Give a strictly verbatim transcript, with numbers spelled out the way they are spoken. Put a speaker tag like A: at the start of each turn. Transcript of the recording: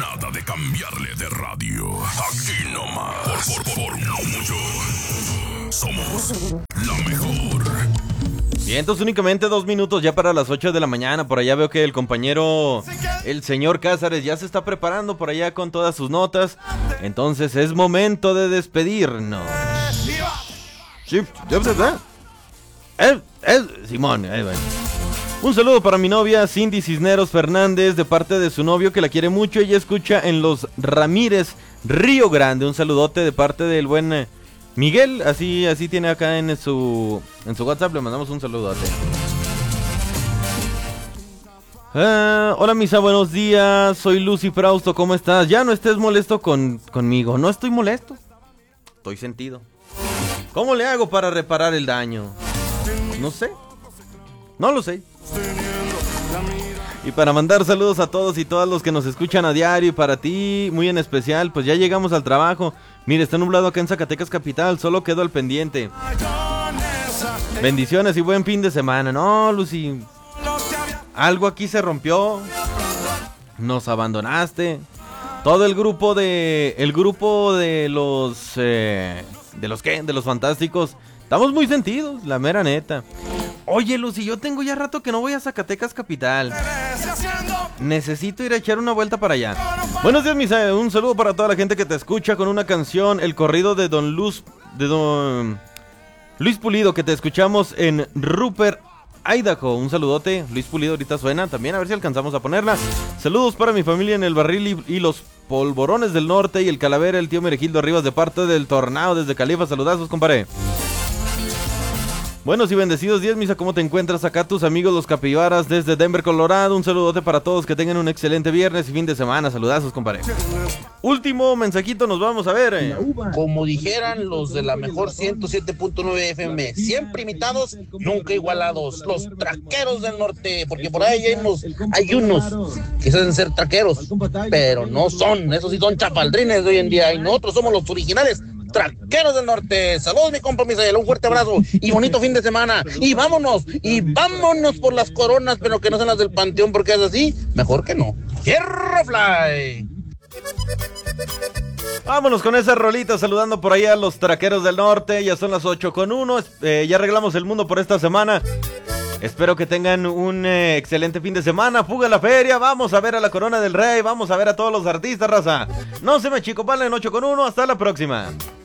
A: Nada de cambiarle de radio. Aquí nomás. Por, por, por mucho. Somos la mejor.
B: Bien, entonces únicamente dos minutos ya para las ocho de la mañana. Por allá veo que el compañero, el señor Cázares, ya se está preparando por allá con todas sus notas. Entonces es momento de despedirnos. Sí, ya está. Eh, eh, Simón, ahí va. Un saludo para mi novia Cindy Cisneros Fernández, de parte de su novio que la quiere mucho. Ella escucha en Los Ramírez, Río Grande. Un saludote de parte del buen eh, Miguel, así así tiene acá en su en su WhatsApp. Le mandamos un saludote. Uh, hola Misa, buenos días. Soy Lucy Frausto, ¿cómo estás? Ya no estés molesto con, conmigo. No estoy molesto, estoy sentido. ¿Cómo le hago para reparar el daño? No sé, no lo sé. Y para mandar saludos a todos y todas los que nos escuchan a diario, y para ti muy en especial, pues ya llegamos al trabajo. Mire, está nublado acá en Zacatecas capital, solo quedo al pendiente. Bendiciones y buen fin de semana. No, Lucy, algo aquí se rompió. Nos abandonaste. Todo el grupo de el grupo de los eh, de los qué, de los fantásticos. Estamos muy sentidos, la mera neta. Oye, Lucy, yo tengo ya rato que no voy a Zacatecas capital. Necesito ir a echar una vuelta para allá. Buenos días, Misa. Un saludo para toda la gente que te escucha con una canción, el corrido de Don Luz, de Don Luis Pulido, que te escuchamos en Rupert, Idaho. Un saludote, Luis Pulido ahorita suena también, a ver si alcanzamos a ponerla. Saludos para mi familia en el Barril y, y los Polvorones del Norte y el Calavera, el tío Meregildo Arribas de parte del Tornado desde Califa. Saludazos, compadre. Buenos y bendecidos días, Misa. ¿Cómo te encuentras acá? Tus amigos los Capibaras desde Denver, Colorado. Un saludote para todos, que tengan un excelente viernes y fin de semana. Saludazos, compadre. Último mensajito, nos vamos a ver. Eh.
C: Como dijeran los de la mejor ciento siete punto nueve F M, siempre imitados, nunca igualados. Los traqueros del norte, porque por ahí hay unos, hay unos que saben ser traqueros, pero no son, esos sí son chapaldrines de hoy en día, y nosotros somos los originales traqueros del norte. Saludos, mi compa Misael, un fuerte abrazo y bonito fin de semana. Y vámonos, y vámonos por las coronas, pero que no sean las del Panteón, porque es así, mejor que no. ¡Fierro Fly!
B: Vámonos con esa rolita, saludando por ahí a los traqueros del norte. Ya son las ocho con uno, eh, ya arreglamos el mundo por esta semana. Espero que tengan un eh, excelente fin de semana. Fuga a la feria, vamos a ver a la Corona del Rey, vamos a ver a todos los artistas, raza. No se me chicopalen en ocho con uno, hasta la próxima.